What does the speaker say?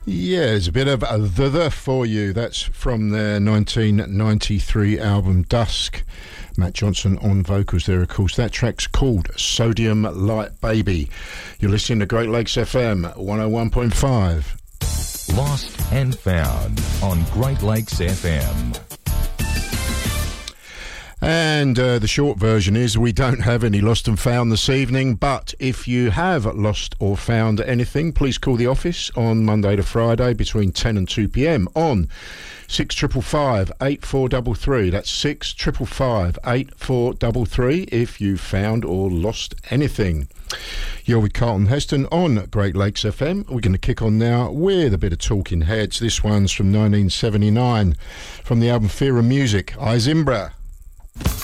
Yeah, there's a bit of the for you. That's from their 1993 album Dusk. Matt Johnson on vocals there, of course. That track's called Sodium Light Baby. You're listening to Great Lakes FM 101.5. Lost and Found on Great Lakes FM. And the short version is we don't have any lost and found this evening, but if you have lost or found anything, please call the office on Monday to Friday between 10 and 2 p.m. on 6555 8433. That's 6555 8433 if you found or lost anything. You're with Carlton Heston on Great Lakes FM. We're going to kick on now with a bit of Talking Heads. This one's from 1979 from the album Fear of Music, Izimbra.